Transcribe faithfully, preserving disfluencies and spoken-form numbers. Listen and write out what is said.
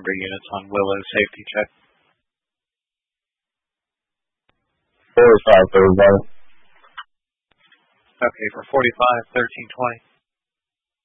number units on Willow safety check. forty-five, thirty-one. Okay, for forty-five, thirteen twenty.